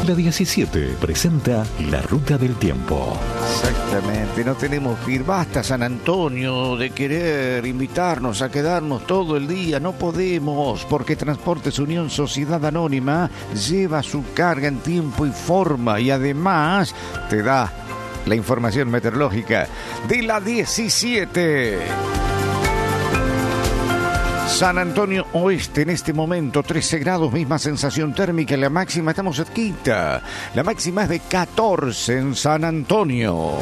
La 17 presenta La Ruta del Tiempo. Exactamente, no tenemos que ir. Basta, San Antonio, de querer invitarnos a quedarnos todo el día. No podemos, porque Transportes Unión Sociedad Anónima lleva su carga en tiempo y forma y además te da la información meteorológica de la 17. San Antonio Oeste en este momento, 13 grados, misma sensación térmica. La máxima, estamos cerquita. La máxima es de 14 en San Antonio.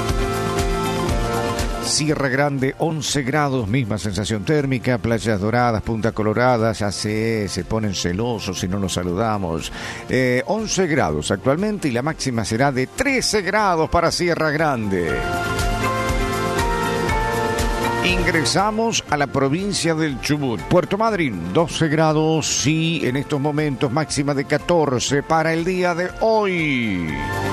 Sierra Grande, 11 grados, misma sensación térmica. Playas Doradas, Punta Colorada, ya se ponen celosos si no nos saludamos. 11 grados actualmente y la máxima será de 13 grados para Sierra Grande. Ingresamos a la provincia del Chubut. Puerto Madryn, 12 grados y en estos momentos máxima de 14 para el día de hoy.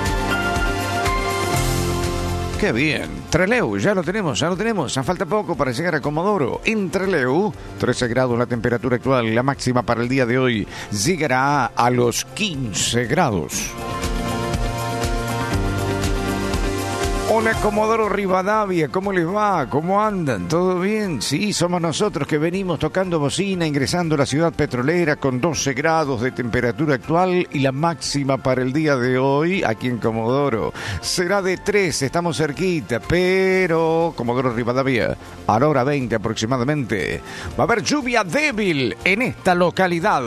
¡Qué bien! Trelew, ya lo tenemos. Ya falta poco para llegar a Comodoro. En Trelew, 13 grados la temperatura actual. La máxima para el día de hoy llegará a los 15 grados. Hola, Comodoro Rivadavia, ¿cómo les va? ¿Cómo andan? ¿Todo bien? Sí, somos nosotros que venimos tocando bocina, ingresando a la ciudad petrolera con 12 grados de temperatura actual y la máxima para el día de hoy aquí en Comodoro será de 13, estamos cerquita, pero Comodoro Rivadavia, a la hora 20 aproximadamente, va a haber lluvia débil en esta localidad.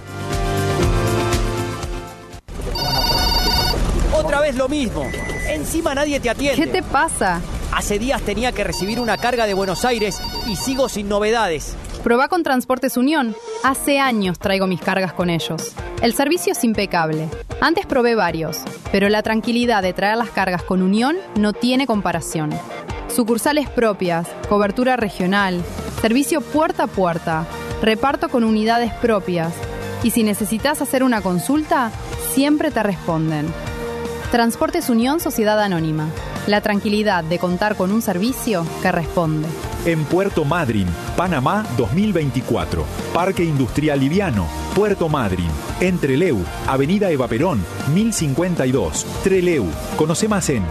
Otra vez lo mismo. Encima nadie te atiende. ¿Qué te pasa? Hace días tenía que recibir una carga de Buenos Aires y sigo sin novedades. Probá con Transportes Unión. Hace años traigo mis cargas con ellos. El servicio es impecable. Antes probé varios, pero la tranquilidad de traer las cargas con Unión no tiene comparación. Sucursales propias, cobertura regional, servicio puerta a puerta, reparto con unidades propias. Y si necesitas hacer una consulta, siempre te responden. Transportes Unión Sociedad Anónima. La tranquilidad de contar con un servicio que responde. En Puerto Madryn, Panamá 2024. Parque Industrial Liviano, Puerto Madryn. En Trelew, Avenida Eva Perón, 1052. Trelew. Conoce más en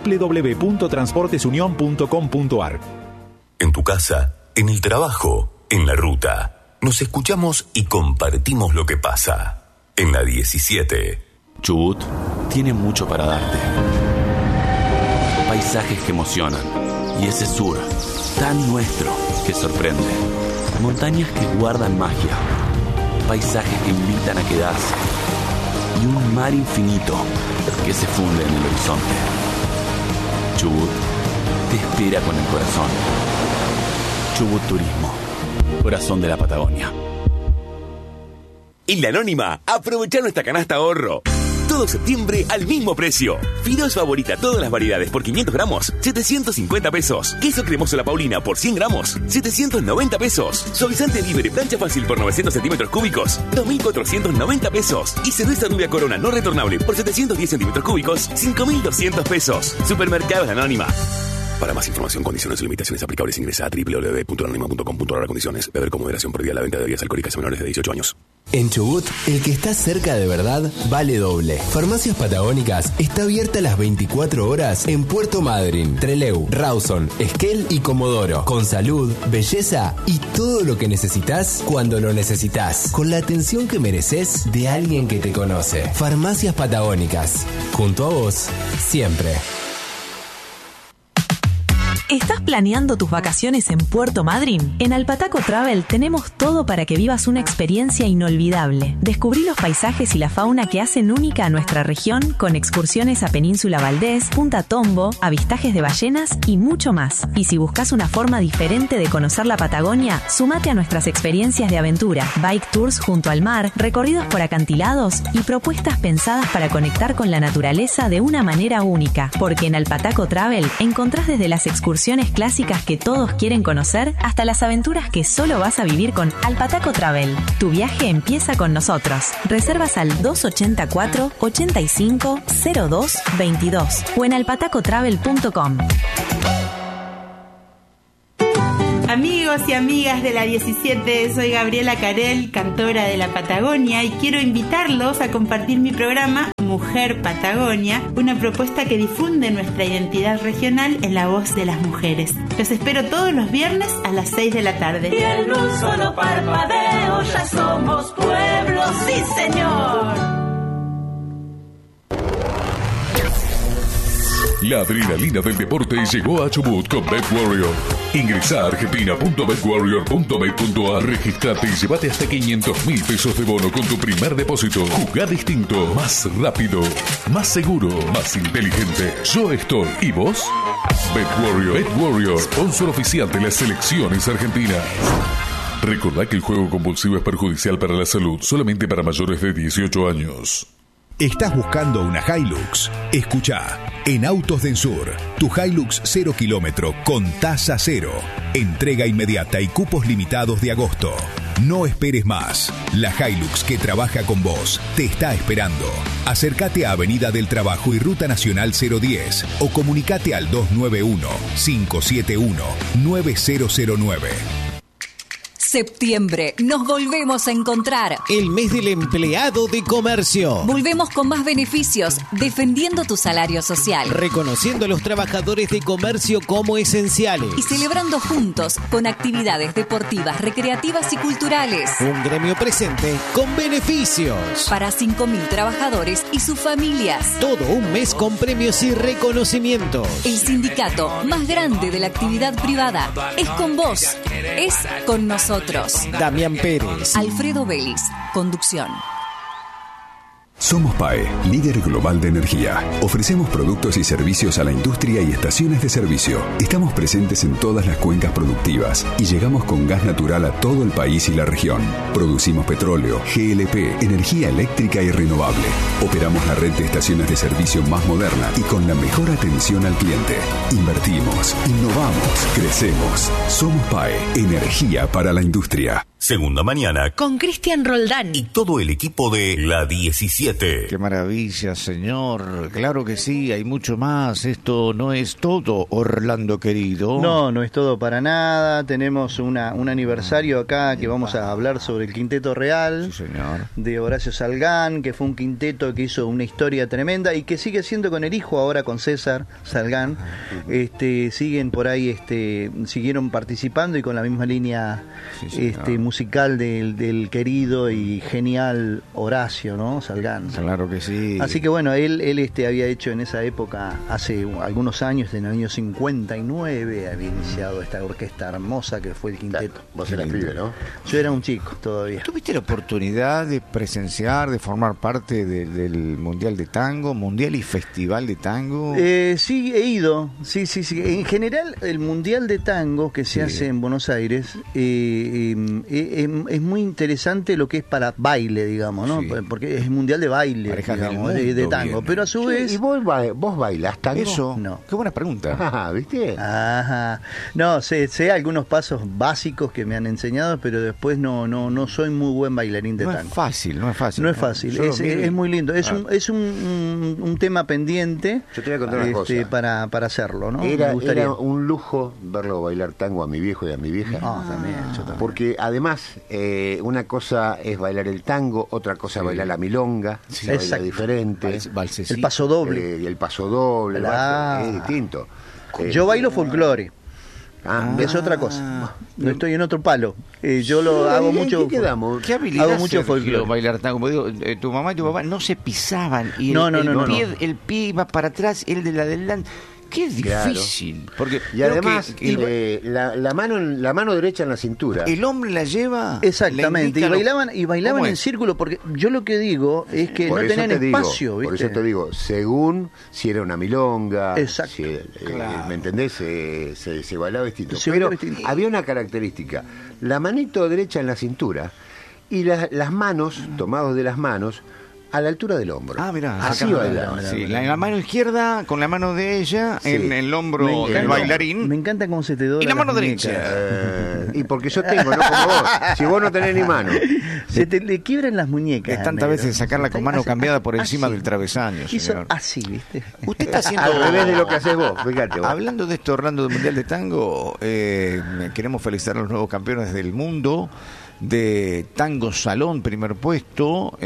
www.transportesunion.com.ar. En tu casa, en el trabajo, en la ruta. Nos escuchamos y compartimos lo que pasa. En la 17. Chubut tiene mucho para darte. Paisajes que emocionan. Y ese sur, tan nuestro, que sorprende. Montañas que guardan magia. Paisajes que invitan a quedarse. Y un mar infinito que se funde en el horizonte. Chubut te espera con el corazón. Chubut Turismo, corazón de la Patagonia. En La Anónima, aprovecha nuestra canasta ahorro. Todo septiembre al mismo precio. Fideos Favorita, todas las variedades por 500 gramos, 750 pesos. Queso cremoso La Paulina por 100 gramos, 790 pesos. Suavizante Libre plancha fácil por 900 centímetros cúbicos, 2.490 pesos. Y cerveza Rubia Corona no retornable por 710 centímetros cúbicos, 5.200 pesos. Supermercados La Anónima. Para más información, condiciones y limitaciones aplicables, ingresa a www.anonima.com.ar. Condiciones. Beber con moderación. Prohibida la venta de bebidas alcohólicas a menores de 18 años. En Chubut, el que está cerca de verdad vale doble. Farmacias Patagónicas está abierta las 24 horas en Puerto Madryn, Trelew, Rawson, Esquel y Comodoro. Con salud, belleza y todo lo que necesitas cuando lo necesitas. Con la atención que mereces de alguien que te conoce. Farmacias Patagónicas. Junto a vos, siempre. ¿Estás planeando tus vacaciones en Puerto Madryn? En Alpataco Travel tenemos todo para que vivas una experiencia inolvidable. Descubrí los paisajes y la fauna que hacen única a nuestra región con excursiones a Península Valdés, Punta Tombo, avistajes de ballenas y mucho más. Y si buscas una forma diferente de conocer la Patagonia, sumate a nuestras experiencias de aventura, bike tours junto al mar, recorridos por acantilados y propuestas pensadas para conectar con la naturaleza de una manera única. Porque en Alpataco Travel encontrás desde las excursiones clásicas que todos quieren conocer hasta las aventuras que solo vas a vivir con Alpataco Travel. Tu viaje empieza con nosotros. Reservas al 284 85 02 22 o en alpatacotravel.com. Amigos y amigas de la 17, soy Gabriela Carel, cantora de la Patagonia, y quiero invitarlos a compartir mi programa Mujer Patagonia, una propuesta que difunde nuestra identidad regional en la voz de las mujeres. Los espero todos los viernes a las 6 de la tarde. Y en un solo parpadeo ya somos pueblo, sí señor. La adrenalina del deporte llegó a Chubut con BetWarrior. Ingresa a argentina.betwarrior.bet.ar, registrate y llévate hasta 500.000 pesos de bono con tu primer depósito. Jugá distinto, más rápido, más seguro, más inteligente. Yo estoy. ¿Y vos? BetWarrior, sponsor oficial de las selecciones argentinas. Recordá que el juego compulsivo es perjudicial para la salud, solamente para mayores de 18 años. ¿Estás buscando una Hilux? Escuchá, en Autos del Sur, tu Hilux 0 kilómetro con tasa cero. Entrega inmediata y cupos limitados de agosto. No esperes más. La Hilux que trabaja con vos te está esperando. Acércate a Avenida del Trabajo y Ruta Nacional 010 o comunicate al 291-571-9009. Septiembre, nos volvemos a encontrar. El mes del empleado de comercio. Volvemos con más beneficios, defendiendo tu salario social. Reconociendo a los trabajadores de comercio como esenciales. Y celebrando juntos con actividades deportivas, recreativas y culturales. Un gremio presente con beneficios. Para 5.000 trabajadores y sus familias. Todo un mes con premios y reconocimientos. El sindicato más grande de la actividad privada es con vos, es con nosotros. Damián Pérez, Alfredo Vélez, conducción. Somos PAE, líder global de energía. Ofrecemos productos y servicios a la industria y estaciones de servicio. Estamos presentes en todas las cuencas productivas y llegamos con gas natural a todo el país y la región. Producimos petróleo, GLP, energía eléctrica y renovable. Operamos la red de estaciones de servicio más moderna y con la mejor atención al cliente. Invertimos, innovamos, crecemos. Somos PAE, energía para la industria. Segunda mañana con Cristian Roldán y todo el equipo de La 17. Qué maravilla, señor. Claro que sí, hay mucho más. Esto no es todo, Orlando querido. No, no es todo para nada. Tenemos un aniversario acá que vamos a hablar sobre el Quinteto Real, sí, señor, de Horacio Salgán, que fue un quinteto que hizo una historia tremenda y que sigue siendo con el hijo ahora, con César Salgán. Siguen por ahí, siguieron participando y con la misma línea musical del querido y genial Horacio, ¿no? Salgán. Claro que sí. Así que bueno, él había hecho en esa época, hace algunos años, en el año 59, había iniciado esta orquesta hermosa que fue el quinteto. Vos eras pibe, ¿no? Yo era un chico todavía. ¿Tuviste la oportunidad de presenciar, de formar parte del Mundial de Tango, Mundial y Festival de Tango? Sí, he ido. Sí. En general, el Mundial de Tango que se hace en Buenos Aires es muy interesante lo que es para baile, digamos, ¿no? Sí. Porque es mundial de baile, digamos, de tango. Bien. Pero a su vez... ¿Y vos bailás tango? Eso, no. Qué buena pregunta. Ajá, ¿viste? Ajá. No, sé algunos pasos básicos que me han enseñado, pero después no soy muy buen bailarín de tango. No es fácil. No es fácil, es muy lindo. Es un tema pendiente. Yo te voy a contar una cosa. Para hacerlo, ¿no? Era un lujo verlo bailar tango a mi viejo y a mi vieja. También, yo también. Porque además, una cosa es bailar el tango, otra cosa es bailar la milonga, se baila diferente. El paso doble. El paso doble, es distinto. Yo bailo folclore. Es otra cosa. No estoy en otro palo. Yo lo hago mucho. ¿Qué quedamos? ¿Qué habilidad hago mucho folclore? Bailar tango? Como digo, tu mamá y tu papá no se pisaban y el pie iba para atrás, el de la delante. Qué difícil. Claro. Porque y además la mano derecha en la cintura. El hombre la lleva. Exactamente. Y bailaban en círculo, porque yo lo que digo es que no tenían espacio. Por eso te digo, según si era una milonga, exacto. ¿Me entendés? Se bailaba distinto. Pero había una característica: la manito derecha en la cintura y las manos, tomados de las manos, a la altura del hombro. Mirá. Así bailaba. Sí, la mano izquierda con la mano de ella en el hombro del bailarín. Me encanta cómo se te dobla. Y la mano derecha. Y porque yo tengo, no como vos. Si vos no tenés ni mano. Se te le quiebran las muñecas. Es tantas veces sacarla con mano cambiada por encima del travesaño, señor. Así, ¿viste? Usted está haciendo... Al revés de lo que haces vos, fíjate vos. Hablando de esto, Orlando, del Mundial de Tango, queremos felicitar a los nuevos campeones del mundo de Tango Salón, primer puesto,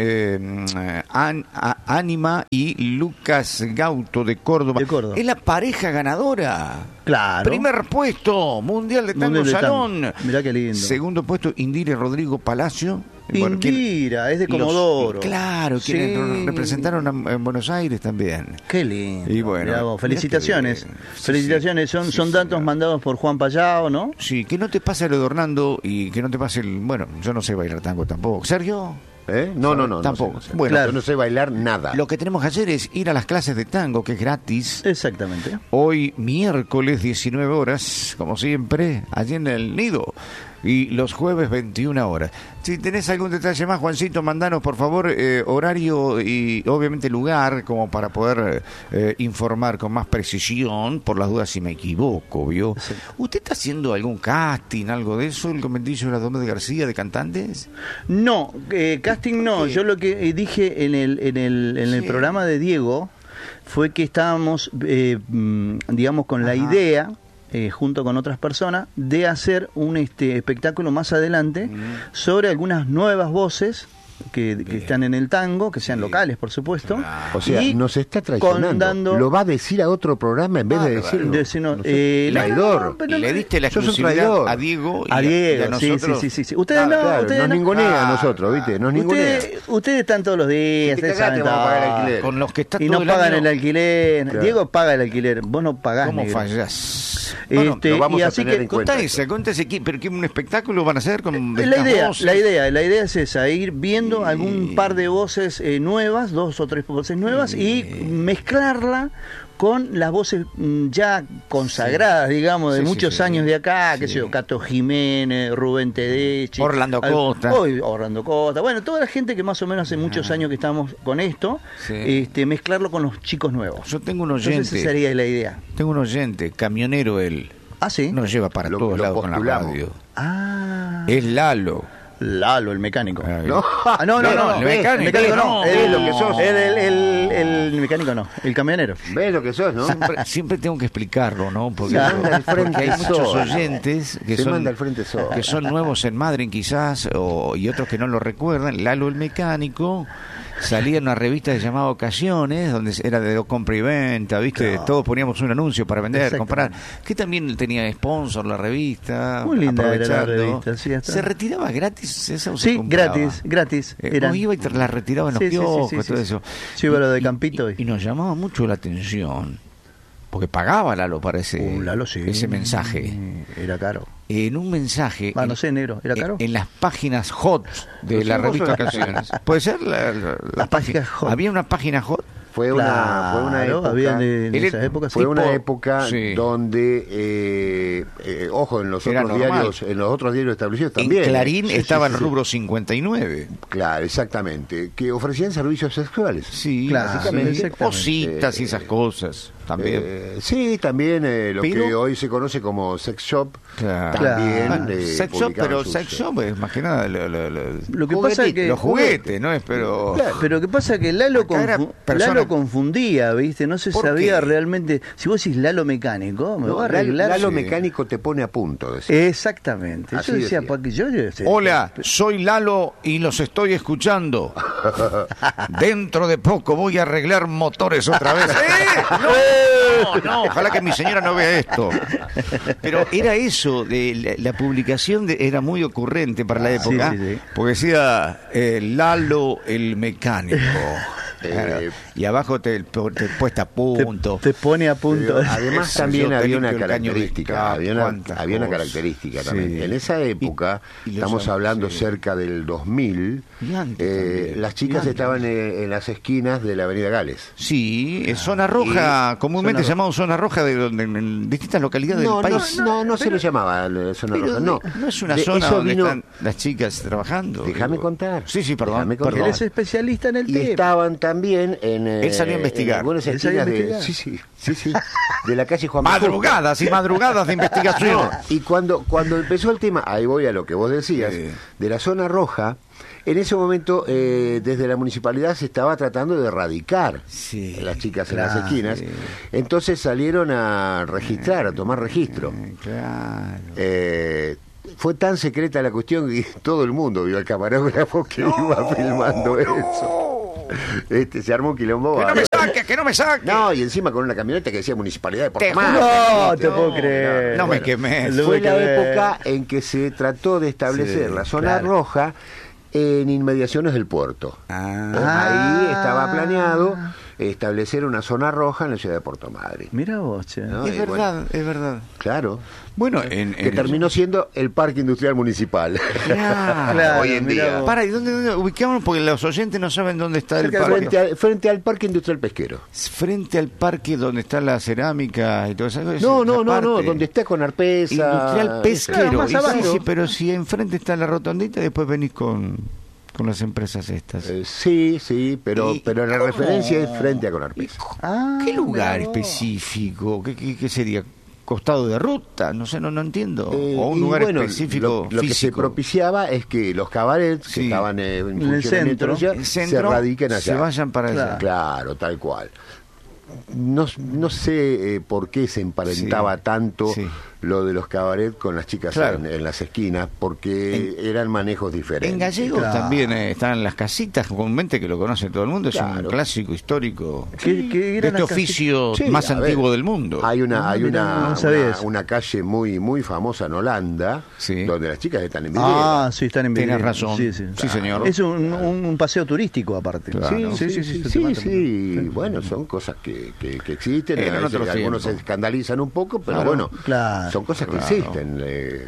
Ánima y Lucas Gauto de Córdoba. Es la pareja ganadora. Claro. Primer puesto, Mundial de Tango Salón. Mirá qué lindo. Segundo puesto, Indira y Rodrigo Palacio. Indira, es de Comodoro. Claro, quienes representaron en Buenos Aires también. Qué lindo. Y bueno, felicitaciones. Felicitaciones, son datos mandados por Juan Payao, ¿no? Sí, que no te pase lo de Hernando y que no te pase el... Bueno, yo no sé bailar tango tampoco. ¿Sergio? No, tampoco. No sé. Bueno, claro. Yo no sé bailar nada. Lo que tenemos que hacer es ir a las clases de tango, que es gratis. Exactamente. Hoy, miércoles, 19 horas, como siempre, allí en el Nido. Y los jueves, 21 horas. Si tenés algún detalle más, Juancito, mandanos, por favor, horario y obviamente lugar, como para poder informar con más precisión, por las dudas si me equivoco, ¿vio? Sí. ¿Usted está haciendo algún casting, algo de eso, el conventillo de la Doma de García, de cantantes? No, casting no. Yo lo que dije en el programa de Diego fue que estábamos, digamos, con la idea... junto con otras personas, de hacer un espectáculo más adelante sobre algunas nuevas voces que están en el tango, que sean locales, por supuesto. O sea, nos está traicionando. Lo va a decir a otro programa en vez de decirlo. Traidor. Le diste la exclusividad a Diego y a nosotros. Sí. Ustedes nos ningunea a nosotros, ¿viste? Nos ningunea. Ustedes están todos los días, con los que están y no pagan el alquiler. Claro. Diego paga el alquiler, vos no pagás. ¿Cómo fallás? Bueno, lo vamos a tener en cuenta. Contá pero ¿qué un espectáculo van a hacer con la idea es esa, ir viendo algún par de voces nuevas, 2 o 3 voces nuevas, y mezclarla con las voces ya consagradas, digamos, de muchos años de acá, qué sé yo, Cato Jiménez, Rubén Tedeschi, Orlando Costa, bueno, toda la gente que más o menos hace muchos años que estamos con esto, mezclarlo con los chicos nuevos. Yo tengo un oyente. Entonces esa sería la idea. Tengo un oyente, camionero él. Ah, sí. Nos lleva para todos lados con la radio. Es Lalo, el mecánico. No, el mecánico no. Es lo que sos. El mecánico no, el camionero. ¿Ves lo que sos, no? Siempre tengo que explicarlo, ¿no? Porque hay muchos oyentes que son nuevos en Madrid quizás, y otros que no lo recuerdan. Lalo el mecánico salía en una revista llamada Ocasiones, donde era de compra y venta, ¿viste? Claro. Todos poníamos un anuncio para vender, comprar, que también tenía sponsor la revista. Muy linda era la revista, ¿Se retiraba gratis esa? Sí, gratis. Uno iba y la retiraba en los kioscos, todo eso. Sí, iba lo de Campito. Y nos llamaba mucho la atención, porque pagaba Lalo para ese mensaje. Era caro. En un mensaje... no sé, negro, ¿era caro? En las páginas hot de la revista Ocasiones. ¿Puede ser? Las páginas hot. ¿Había una página hot? Fue una época, en esa época, una época donde ojo, en los otros diarios establecidos también. En Clarín estaba el rubro 59. Claro, exactamente, que ofrecían servicios sexuales. Sí, básicamente cositas y esas cosas también. También lo que hoy se conoce como sex shop. También sex shop, pero sex shop es más que nada lo que pasa es que los juguetes, ¿no? Pero lo que pasa es que Lalo confundía, ¿viste? No se sabía realmente. Si vos decís Lalo mecánico, me va a arreglar. Lalo mecánico te pone a punto. Exactamente. Yo decía, hola, soy Lalo y los estoy escuchando. Dentro de poco voy a arreglar motores otra vez. No, ojalá que mi señora no vea esto. Pero era eso, la publicación era muy ocurrente para la época, porque decía Lalo el mecánico. Y abajo te puesta a punto. Te pone a punto. Pero además también había una característica. Había una característica también. En esa época, estamos hablando cerca del 2000, las chicas estaban en las esquinas de la Avenida Gales. Sí, zona roja, comúnmente llamado zona roja en distintas localidades del país. No se lo llamaba zona roja. No es una zona donde están las chicas trabajando. Déjame contar. Sí, perdón. Él es especialista en el tema. Y estaban también él salió a investigar. Sí, de la calle Juan Madrugadas y madrugadas de investigación. Y cuando empezó el tema, ahí voy a lo que vos decías, de la zona roja, en ese momento desde la municipalidad se estaba tratando de erradicar a las chicas en las esquinas. Entonces salieron a registrar, a tomar registro. fue tan secreta la cuestión que todo el mundo vio al camarógrafo que iba filmando eso. Se armó un quilombo. Que no me saque. No, y encima con una camioneta que decía Municipalidad de Puerto Madryn. No, te puedo creer. No me quemé. Fue la época en que se trató de establecer la zona roja en inmediaciones del puerto. Ahí estaba planeado establecer una zona roja en la ciudad de Puerto Madryn. Mira vos, che. ¿No? Es verdad, es verdad. Claro. Bueno, que terminó siendo el Parque Industrial Municipal. Claro, hoy en día. Para, ¿y dónde ubicamos? Porque los oyentes no saben dónde está el parque. Frente al Parque Industrial Pesquero. Frente al parque donde está la cerámica y todo eso. No, donde está con Arpesa. Industrial Pesquero. Más abajo. Sí, pero si enfrente está la rotondita, después venís con las empresas estas. Sí, pero la referencia es frente a Conarpesa. ¿Qué lugar específico? ¿Qué sería? ¿Costado de ruta? No sé, no entiendo. ¿O un lugar específico lo que se propiciaba es que los cabarets que estaban en el centro se radiquen allá. Se vayan para allá. Claro, tal cual. No sé por qué se emparentaba tanto lo de los cabarets con las chicas en las esquinas, porque eran manejos diferentes. En Gallegos también están las casitas, comúnmente que lo conoce todo el mundo, es un clásico histórico de este oficio más antiguo del mundo. Hay una calle muy famosa en Holanda, donde las chicas están en vidriera. Sí, están en vidriera. Tienes razón. Sí, señor. Es un paseo turístico aparte. Claro. Sí. Bueno, son cosas que existen. Algunos se escandalizan un poco, pero bueno, son cosas que existen.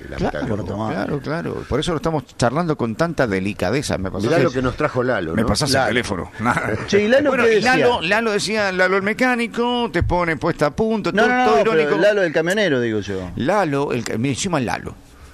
Claro. Por eso lo estamos charlando con tanta delicadeza. Mirá lo que nos trajo Lalo, ¿no? Me pasás el teléfono. Che, ¿y Lalo qué decía? Lalo decía, Lalo el mecánico, te pone puesta a punto, todo irónico. Lalo el camionero, digo yo. Lalo, me encima Lalo.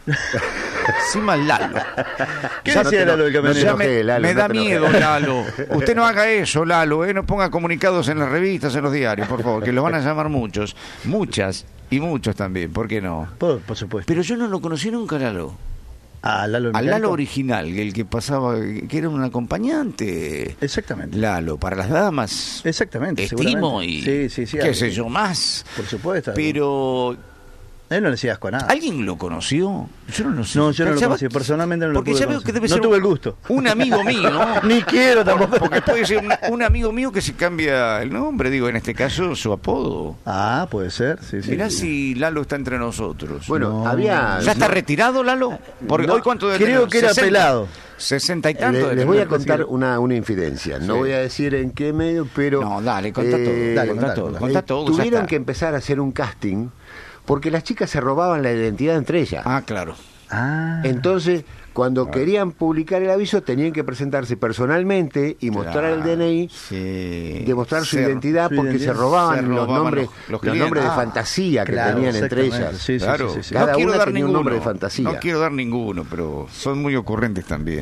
Encima Lalo. ¿Qué decía Lalo del camionero? Me da miedo, Lalo. Usted no haga eso, Lalo, no ponga comunicados en las revistas, en los diarios, por favor, que los van a llamar muchas y muchos también, ¿por qué no? Por supuesto. Pero yo no lo conocí nunca, Lalo. Al Lalo original, el que pasaba, que era un acompañante. Exactamente. Lalo, para las damas. Exactamente. Estimo y qué sé yo más. Por supuesto. Pero él no le decía asco a nada. ¿Alguien lo conoció? Yo no lo sé. No, yo no lo conocí. Personalmente no lo pude conocer. Que debe no tuve el gusto. Un amigo mío. Ni quiero tampoco. Porque puede ser un amigo mío que se cambia el nombre, digo, en este caso su apodo. Puede ser. Sí. Mirá si Lalo está entre nosotros. Bueno, ¿Ya está retirado, Lalo? Porque hoy cuánto debe creo que 60, era pelado. 60 y tanto. Les voy a contar una infidencia. No voy a decir en qué medio, pero... No, dale, contá todo. Contá todo. Tuvieron que empezar a hacer un casting porque las chicas se robaban la identidad entre ellas. Claro. Entonces, cuando querían publicar el aviso, tenían que presentarse personalmente y mostrar el DNI, demostrar su identidad, porque se robaban los nombres de fantasía que tenían entre ellas. Sí. Cada una tenía un nombre de fantasía. No quiero dar ninguno, pero son muy ocurrentes también.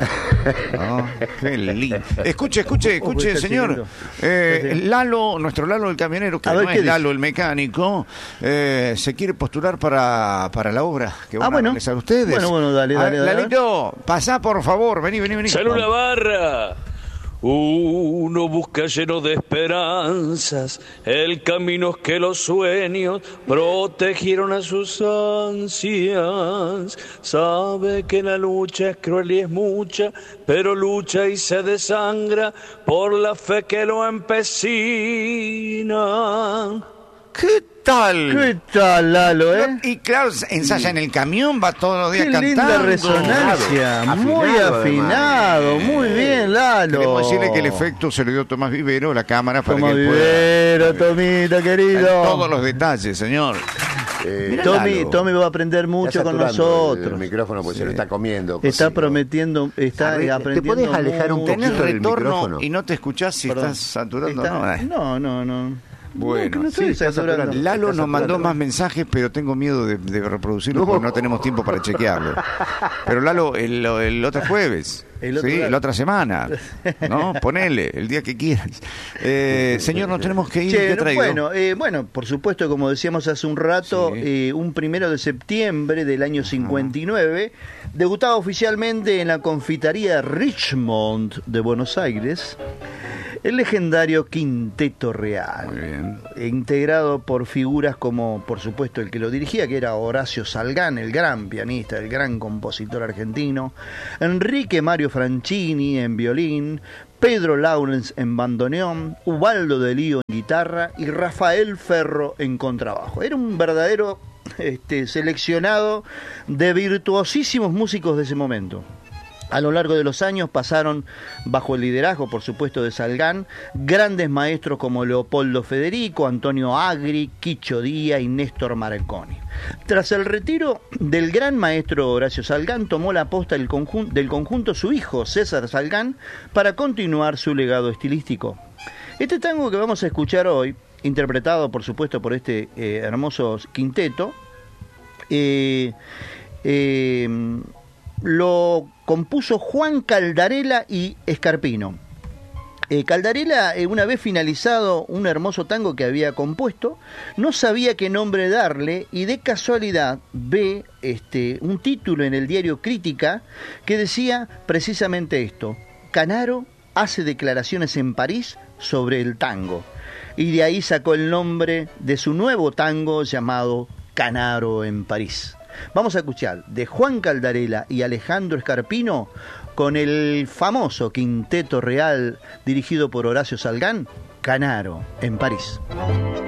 Qué lindo. Escuche, señor. Lalo, nuestro Lalo el camionero, que no es Lalo el mecánico, se quiere postular para la obra que van a realizar ustedes. Bueno, dale. Lalito, pasá por favor, vení. ¡Salud la barra! Uno busca lleno de esperanzas el camino que los sueños protegieron a sus ansias. Sabe que la lucha es cruel y es mucha, pero lucha y se desangra por la fe que lo empecina. ¿Qué tal, Lalo, Y claro, ensaya en el camión, va todos los días cantando. Qué linda resonancia, muy afinado, muy bien, Lalo. Queremos decirle que el efecto se lo dio Tomás Vivero, la cámara, para Tomás que él Vivero, pueda... Tomita, querido. Todos los detalles, señor. Tommy va a aprender mucho con nosotros. El micrófono, pues se lo está comiendo. Está prometiendo, está aprendiendo. ¿Te podés alejar un poquito del micrófono? Y no te escuchás si estás saturando. No. Bueno, Lalo nos mandó más mensajes, pero tengo miedo de reproducirlos porque no tenemos tiempo para chequearlo. Pero Lalo, el otro jueves, la otra semana, ¿no? Ponele, el día que quieras. Señor, nos tenemos que ir. ¿Qué traigo? Bueno, por supuesto, como decíamos hace un rato, un 1 de septiembre del año 59, debutaba oficialmente en la confitería Richmond de Buenos Aires. El legendario Quinteto Real, integrado por figuras como, por supuesto, el que lo dirigía, que era Horacio Salgán, el gran pianista, el gran compositor argentino, Enrique Mario Franchini en violín, Pedro Lawrence en bandoneón, Ubaldo de Lío en guitarra y Rafael Ferro en contrabajo. Era un verdadero seleccionado de virtuosísimos músicos de ese momento. A lo largo de los años pasaron, bajo el liderazgo, por supuesto, de Salgán, grandes maestros como Leopoldo Federico, Antonio Agri, Quicho Díaz y Néstor Marconi. Tras el retiro del gran maestro Horacio Salgán, tomó la posta del conjunto su hijo, César Salgán, para continuar su legado estilístico. Este tango que vamos a escuchar hoy, interpretado, por supuesto, por este hermoso quinteto, lo compuso Juan Caldarela y Scarpino. Caldarela, una vez finalizado un hermoso tango que había compuesto, no sabía qué nombre darle y de casualidad ve un título en el diario Crítica que decía precisamente esto: Canaro hace declaraciones en París sobre el tango. Y de ahí sacó el nombre de su nuevo tango llamado Canaro en París. Vamos a escuchar de Juan Caldarela y Alejandro Scarpino con el famoso Quinteto Real dirigido por Horacio Salgán, Canaro en París.